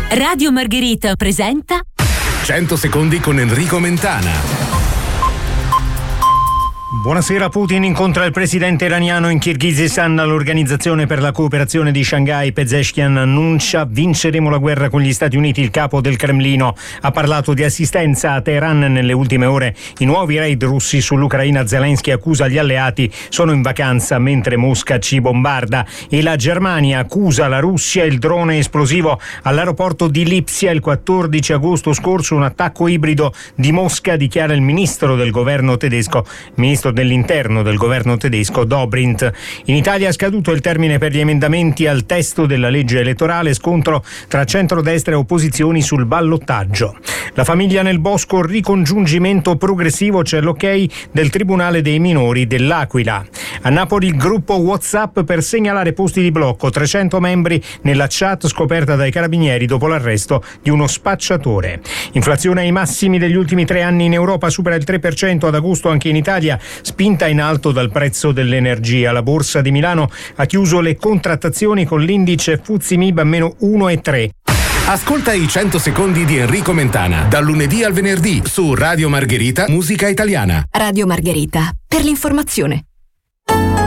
Radio Margherita presenta 100 secondi con Enrico Mentana. Buonasera. Putin incontra il presidente iraniano in Kirghizistan. L'Organizzazione per la cooperazione di Shanghai, Pezeshkian, annuncia: vinceremo la guerra con gli Stati Uniti. Il capo del Cremlino ha parlato di assistenza a Teheran nelle ultime ore. I nuovi raid russi sull'Ucraina. Zelensky accusa gli alleati sono in vacanza mentre Mosca ci bombarda. E la Germania accusa la Russia il drone esplosivo all'aeroporto di Lipsia il 14 agosto scorso, un attacco ibrido di Mosca, dichiara il ministro del governo tedesco, ministro dell'interno del governo tedesco Dobrindt. In Italia è scaduto il termine per gli emendamenti al testo della legge elettorale, scontro tra centrodestra e opposizioni sul ballottaggio. La famiglia nel bosco, ricongiungimento progressivo, c'è l'ok del Tribunale dei minori dell'Aquila. A Napoli il gruppo WhatsApp per segnalare posti di blocco, 300 membri nella chat scoperta dai carabinieri dopo l'arresto di uno spacciatore. Inflazione ai massimi degli ultimi 3 anni in Europa, supera il 3% ad agosto anche in Italia, spinta in alto dal prezzo dell'energia. La borsa di Milano ha chiuso le contrattazioni con l'indice FTSE MIB a meno 1,3. Ascolta i 100 secondi di Enrico Mentana, dal lunedì al venerdì su Radio Margherita, musica italiana. Radio Margherita, per l'informazione.